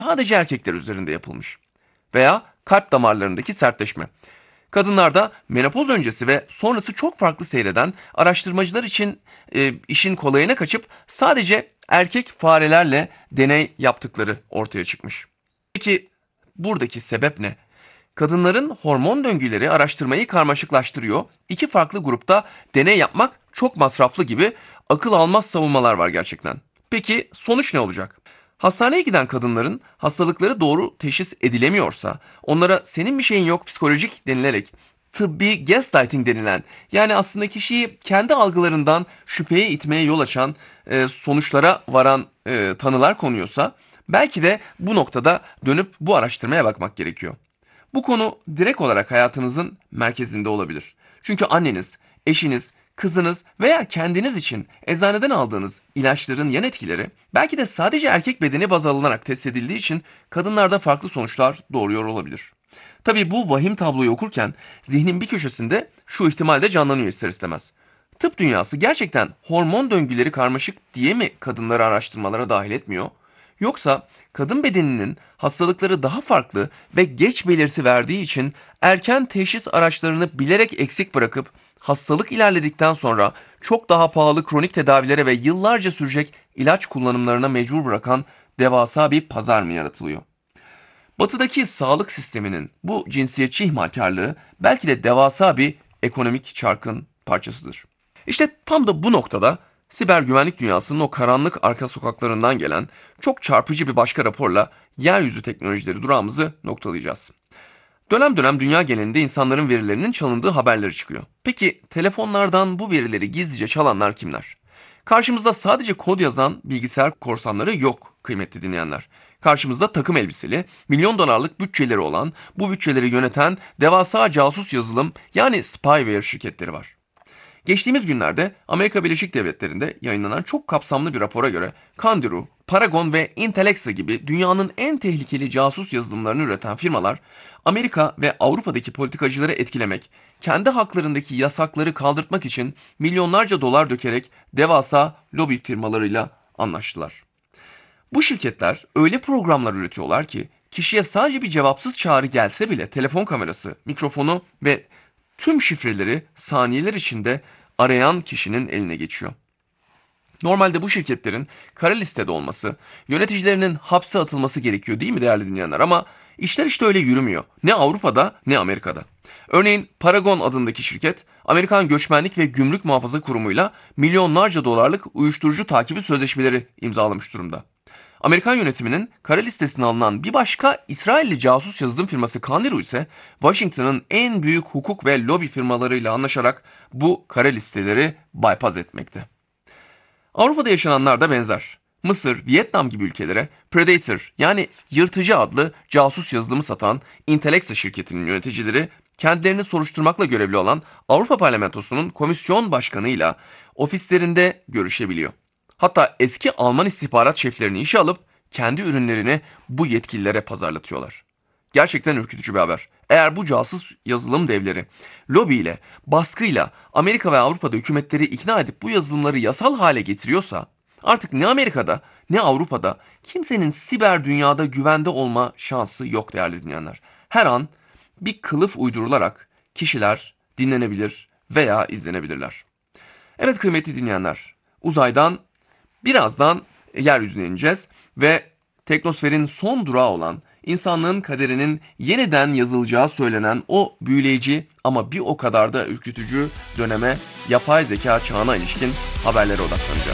sadece erkekler üzerinde yapılmış. Veya kalp damarlarındaki sertleşme. Kadınlarda menopoz öncesi ve sonrası çok farklı seyreden araştırmacılar için işin kolayına kaçıp sadece erkek farelerle deney yaptıkları ortaya çıkmış. Peki buradaki sebep ne? Kadınların hormon döngüleri araştırmayı karmaşıklaştırıyor. İki farklı grupta deney yapmak çok masraflı gibi akıl almaz savunmalar var gerçekten. Peki sonuç ne olacak? Hastaneye giden kadınların hastalıkları doğru teşhis edilemiyorsa, onlara senin bir şeyin yok psikolojik denilerek tıbbi gaslighting denilen, yani aslında kişiyi kendi algılarından şüpheye itmeye yol açan sonuçlara varan tanılar konuyorsa, belki de bu noktada dönüp bu araştırmaya bakmak gerekiyor. Bu konu direkt olarak hayatınızın merkezinde olabilir. Çünkü anneniz, eşiniz, kızınız veya kendiniz için eczaneden aldığınız ilaçların yan etkileri belki de sadece erkek bedeni baz alınarak test edildiği için kadınlarda farklı sonuçlar doğuruyor olabilir. Tabii bu vahim tabloyu okurken zihnin bir köşesinde şu ihtimal de canlanıyor ister istemez. Tıp dünyası gerçekten hormon döngüleri karmaşık diye mi kadınları araştırmalara dahil etmiyor? Yoksa kadın bedeninin hastalıkları daha farklı ve geç belirti verdiği için erken teşhis araçlarını bilerek eksik bırakıp hastalık ilerledikten sonra çok daha pahalı kronik tedavilere ve yıllarca sürecek ilaç kullanımlarına mecbur bırakan devasa bir pazar mı yaratılıyor? Batıdaki sağlık sisteminin bu cinsiyetçi ihmalkarlığı belki de devasa bir ekonomik çarkın parçasıdır. İşte tam da bu noktada siber güvenlik dünyasının o karanlık arka sokaklarından gelen çok çarpıcı bir başka raporla yeryüzü teknolojileri durağımızı noktalayacağız. Dönem dönem dünya genelinde insanların verilerinin çalındığı haberleri çıkıyor. Peki telefonlardan bu verileri gizlice çalanlar kimler? Karşımızda sadece kod yazan bilgisayar korsanları yok kıymetli dinleyenler. Karşımızda takım elbiseli, milyon dolarlık bütçeleri olan, bu bütçeleri yöneten devasa casus yazılım yani spyware şirketleri var. Geçtiğimiz günlerde Amerika Birleşik Devletleri'nde yayınlanan çok kapsamlı bir rapora göre Candiru, Paragon ve Intelexa gibi dünyanın en tehlikeli casus yazılımlarını üreten firmalar Amerika ve Avrupa'daki politikacıları etkilemek, kendi haklarındaki yasakları kaldırtmak için milyonlarca dolar dökerek devasa lobi firmalarıyla anlaştılar. Bu şirketler öyle programlar üretiyorlar ki kişiye sadece bir cevapsız çağrı gelse bile telefon kamerası, mikrofonu ve tüm şifreleri saniyeler içinde arayan kişinin eline geçiyor. Normalde bu şirketlerin kara listede olması, yöneticilerinin hapse atılması gerekiyor değil mi değerli dinleyenler? Ama işler işte öyle yürümüyor. Ne Avrupa'da ne Amerika'da. Örneğin Paragon adındaki şirket, Amerikan Göçmenlik ve Gümrük Muhafaza Kurumu'yla milyonlarca dolarlık uyuşturucu takibi sözleşmeleri imzalamış durumda. Amerikan yönetiminin kara listesine alınan bir başka İsrailli casus yazılım firması Candiru ise Washington'ın en büyük hukuk ve lobi firmalarıyla anlaşarak bu kara listeleri bypass etmekte. Avrupa'da yaşananlar da benzer. Mısır, Vietnam gibi ülkelere Predator yani yırtıcı adlı casus yazılımı satan Intelexa şirketinin yöneticileri kendilerini soruşturmakla görevli olan Avrupa Parlamentosu'nun komisyon başkanıyla ofislerinde görüşebiliyor. Hatta eski Alman istihbarat şeflerini işe alıp kendi ürünlerini bu yetkililere pazarlatıyorlar. Gerçekten ürkütücü bir haber. Eğer bu casus yazılım devleri lobiyle, baskıyla Amerika ve Avrupa'da hükümetleri ikna edip bu yazılımları yasal hale getiriyorsa artık ne Amerika'da ne Avrupa'da kimsenin siber dünyada güvende olma şansı yok değerli dinleyenler. Her an bir kılıf uydurularak kişiler dinlenebilir veya izlenebilirler. Evet kıymetli dinleyenler, uzaydan birazdan yeryüzüne ineceğiz ve teknosferin son durağı olan insanlığın kaderinin yeniden yazılacağı söylenen o büyüleyici ama bir o kadar da ürkütücü döneme, yapay zeka çağına ilişkin haberlere odaklanacağız.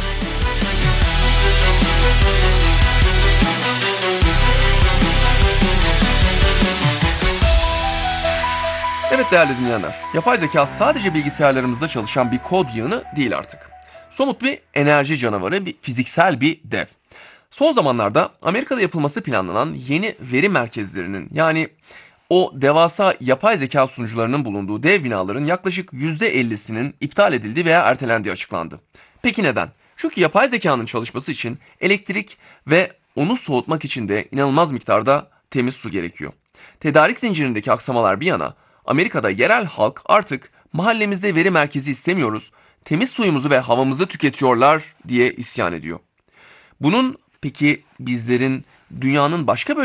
Evet değerli dinleyenler, yapay zeka sadece bilgisayarlarımızda çalışan bir kod yığını değil artık. Somut bir enerji canavarı, bir fiziksel bir dev. Son zamanlarda Amerika'da yapılması planlanan yeni veri merkezlerinin yani o devasa yapay zeka sunucularının bulunduğu dev binaların yaklaşık %50'sinin iptal edildiği veya ertelendiği açıklandı. Peki neden? Çünkü yapay zekanın çalışması için elektrik ve onu soğutmak için de inanılmaz miktarda temiz su gerekiyor. Tedarik zincirindeki aksamalar bir yana, Amerika'da yerel halk artık mahallemizde veri merkezi istemiyoruz, temiz suyumuzu ve havamızı tüketiyorlar diye isyan ediyor. Bunun peki bizlerin dünyanın başka